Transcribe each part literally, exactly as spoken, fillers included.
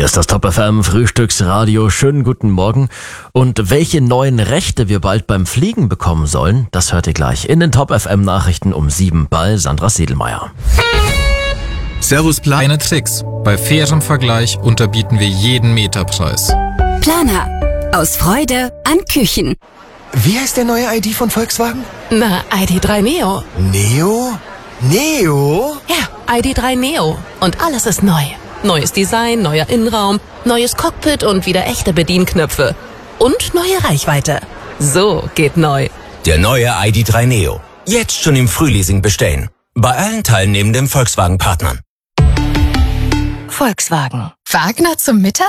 Hier ist das Top F M Frühstücksradio. Schönen guten Morgen. Und welche neuen Rechte wir bald beim Fliegen bekommen sollen, das hört ihr gleich in den Top F M Nachrichten um sieben bei Sandra Siedelmeier. Servus Planer. Kleine Tricks. Bei fairem Vergleich unterbieten wir jeden Meterpreis. Planer. Aus Freude an Küchen. Wie heißt der neue I D von Volkswagen? Na, I D drei Neo. Neo? Neo? Ja, I D drei Neo. Und alles ist neu. Neues Design, neuer Innenraum, neues Cockpit und wieder echte Bedienknöpfe. Und neue Reichweite. So geht neu. Der neue I D drei Neo. Jetzt schon im Frühleasing bestellen. Bei allen teilnehmenden Volkswagen-Partnern. Volkswagen. Wagner zum Mittag?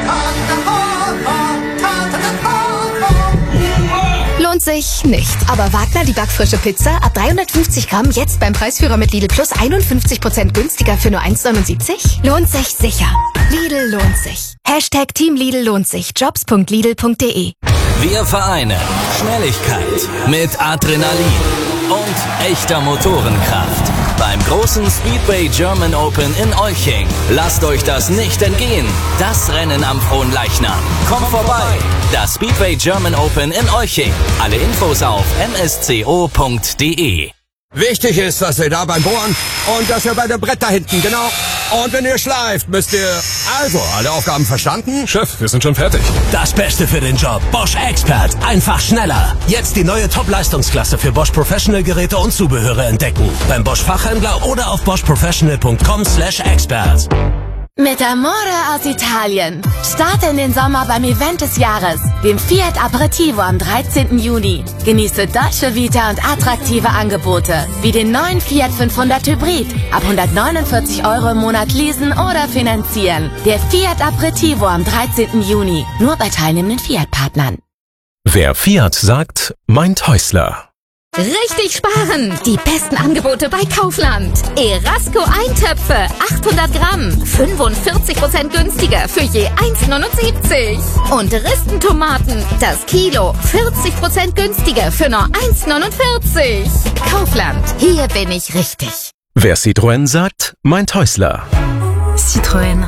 Lohnt sich nicht. Aber Wagner, die backfrische Pizza, ab dreihundertfünfzig Gramm, jetzt beim Preisführer mit Lidl Plus einundfünfzig Prozent günstiger für nur eins neunundsiebzig? Lohnt sich sicher. Lidl lohnt sich. Hashtag Team Lidl lohnt sich. Jobs punkt lidl punkt de. Wir vereinen Schnelligkeit mit Adrenalin und echter Motorenkraft beim großen Speedway German Open in Olching. Lasst euch das nicht entgehen. Das Rennen am Fronleichnam. Kommt vorbei. Das Speedway German Open in Olching. Alle Infos auf m s c o punkt de. Wichtig ist, dass ihr da beim Bohren und dass ihr bei dem Brett da hinten, genau. Und wenn ihr schleift, müsst ihr... Also, alle Aufgaben verstanden? Chef, wir sind schon fertig. Das Beste für den Job. Bosch Expert. Einfach schneller. Jetzt die neue Top-Leistungsklasse für Bosch Professional Geräte und Zubehöre entdecken. Beim Bosch Fachhändler oder auf bosch professional punkt com slash expert. Mit Amore aus Italien. Starte in den Sommer beim Event des Jahres, dem Fiat Aperitivo am dreizehnten Juni. Genieße Dolce Vita und attraktive Angebote, wie den neuen Fiat fünfhundert Hybrid. Ab hundertneunundvierzig Euro im Monat leasen oder finanzieren. Der Fiat Aperitivo am dreizehnten Juni. Nur bei teilnehmenden Fiat-Partnern. Wer Fiat sagt, meint Häusler. Richtig sparen! Die besten Angebote bei Kaufland. Erasco Eintöpfe, achthundert Gramm, fünfundvierzig Prozent günstiger für je eins neunundsiebzig. Und Ristentomaten, das Kilo, vierzig Prozent günstiger für nur eins neunundvierzig. Kaufland, hier bin ich richtig. Wer Citroën sagt, meint Häusler. Citroën.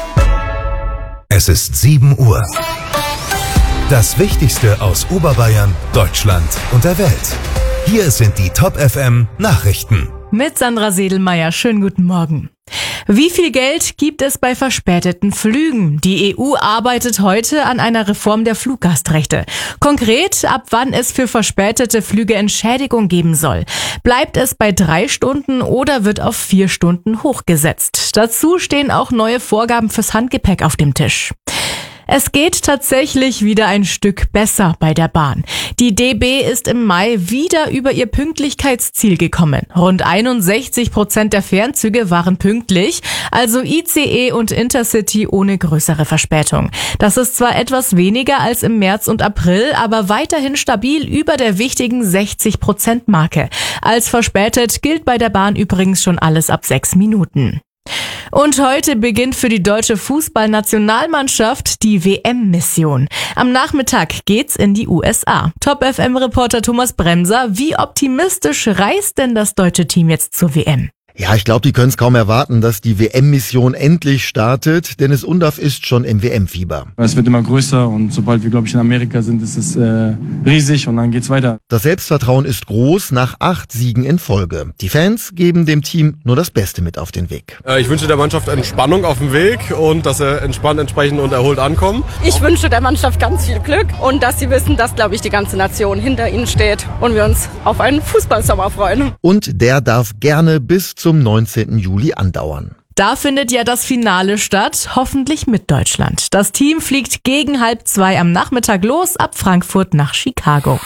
Es ist sieben Uhr. Das Wichtigste aus Oberbayern, Deutschland und der Welt. Hier sind die Top F M Nachrichten. Mit Sandra Siedelmeier. Schönen guten Morgen. Wie viel Geld gibt es bei verspäteten Flügen? Die E U arbeitet heute an einer Reform der Fluggastrechte. Konkret, ab wann es für verspätete Flüge Entschädigung geben soll. Bleibt es bei drei Stunden oder wird auf vier Stunden hochgesetzt? Dazu stehen auch neue Vorgaben fürs Handgepäck auf dem Tisch. Es geht tatsächlich wieder ein Stück besser bei der Bahn. Die D B ist im Mai wieder über ihr Pünktlichkeitsziel gekommen. Rund einundsechzig Prozent der Fernzüge waren pünktlich, also I C E und Intercity ohne größere Verspätung. Das ist zwar etwas weniger als im März und April, aber weiterhin stabil über der wichtigen sechzig Prozent Marke. Als verspätet gilt bei der Bahn übrigens schon alles ab sechs Minuten. Und heute beginnt für die deutsche Fußballnationalmannschaft die W M-Mission. Am Nachmittag geht's in die U S A. Top F M-Reporter Thomas Bremser, wie optimistisch reist denn das deutsche Team jetzt zur W M? Ja, ich glaube, die können es kaum erwarten, dass die W M-Mission endlich startet. Dennis Undaff ist schon im W M-Fieber. Es wird immer größer und sobald wir, glaube ich, in Amerika sind, ist es äh, riesig und dann geht's weiter. Das Selbstvertrauen ist groß nach acht Siegen in Folge. Die Fans geben dem Team nur das Beste mit auf den Weg. Ich wünsche der Mannschaft Entspannung auf dem Weg und dass sie entspannt, entsprechend und erholt ankommen. Ich wünsche der Mannschaft ganz viel Glück und dass sie wissen, dass, glaube ich, die ganze Nation hinter ihnen steht und wir uns auf einen Fußballsommer freuen. Und der darf gerne bis zum neunzehnten Juli andauern. Da findet ja das Finale statt, hoffentlich mit Deutschland. Das Team fliegt gegen halb zwei am Nachmittag los, ab Frankfurt nach Chicago.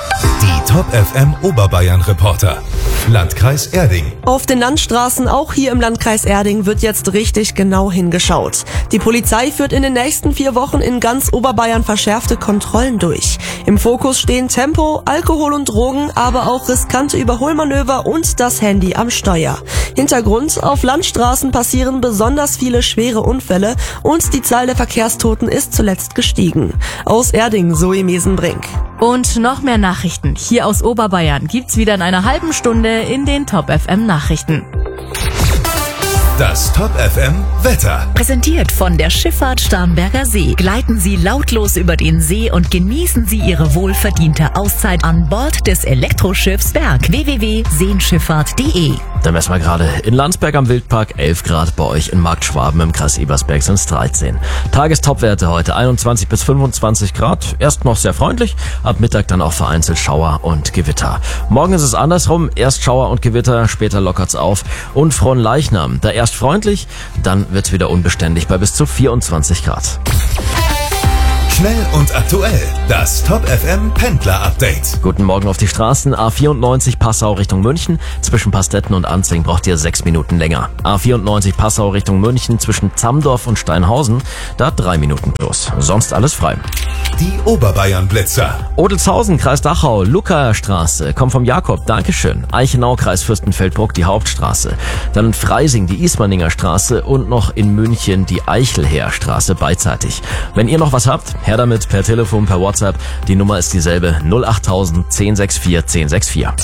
Die Top F M Oberbayern Reporter. Landkreis Erding. Auf den Landstraßen, auch hier im Landkreis Erding, wird jetzt richtig genau hingeschaut. Die Polizei führt in den nächsten vier Wochen in ganz Oberbayern verschärfte Kontrollen durch. Im Fokus stehen Tempo, Alkohol und Drogen, aber auch riskante Überholmanöver und das Handy am Steuer. Hintergrund: auf Landstraßen passieren besonders viele schwere Unfälle und die Zahl der Verkehrstoten ist zuletzt gestiegen. Aus Erding, Zoe Mesenbrink. Und noch mehr Nachrichten hier aus Oberbayern gibt's wieder in einer halben Stunde in den Top F M Nachrichten. Das Top F M Wetter. Präsentiert von der Schifffahrt Starnberger See. Gleiten Sie lautlos über den See und genießen Sie Ihre wohlverdiente Auszeit an Bord des Elektroschiffs Berg. w w w punkt seenschifffahrt punkt de. Dann messen wir gerade in Landsberg am Wildpark elf Grad, bei euch in Marktschwaben im Kreis Ebersberg sind es dreizehn. Tagestopwerte heute einundzwanzig bis fünfundzwanzig Grad, erst noch sehr freundlich, ab Mittag dann auch vereinzelt Schauer und Gewitter. Morgen ist es andersrum, erst Schauer und Gewitter, später lockert's auf und Fronleichnam. Da erst freundlich, dann wird's wieder unbeständig bei bis zu vierundzwanzig Grad. Schnell und aktuell. Das Top F M Pendler Update. Guten Morgen auf die Straßen. A vierundneunzig Passau Richtung München. Zwischen Pastetten und Anzing braucht ihr sechs Minuten länger. A vierundneunzig Passau Richtung München zwischen Zamdorf und Steinhausen. Da drei Minuten plus. Sonst alles frei. Die Oberbayern-Blitzer. Odelshausen, Kreis Dachau, Luca-Straße, kommt vom Jakob, Dankeschön. Eichenau, Kreis Fürstenfeldbruck, die Hauptstraße. Dann in Freising, die Ismaninger Straße und noch in München die Eichelheerstraße beidseitig. Wenn ihr noch was habt, her damit per Telefon, per WhatsApp. Die Nummer ist dieselbe null achttausend zehn sechs vier zehn sechs vier.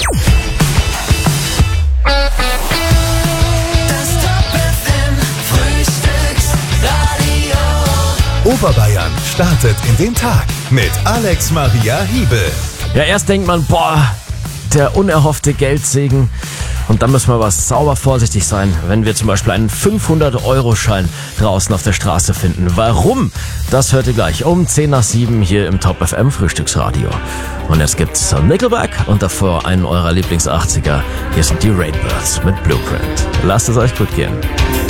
Oberbayern startet in den Tag mit Alex Maria Hiebel. Ja, erst denkt man, boah, der unerhoffte Geldsegen. Und dann müssen wir was sauber vorsichtig sein, wenn wir zum Beispiel einen fünfhundert-Euro-Schein draußen auf der Straße finden. Warum? Das hört ihr gleich um zehn nach sieben hier im Top F M Frühstücksradio. Und jetzt gibt's Nickelback und davor einen eurer Lieblings-achtziger. Hier sind die Rainbirds mit Blueprint. Lasst es euch gut gehen.